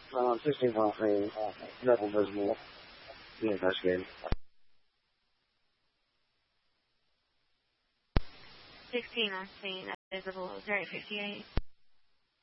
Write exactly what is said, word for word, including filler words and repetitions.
Uh, sixteen on scene, nothing visible. Be investigated. sixteen on scene, visible, zero eight fifty-eight.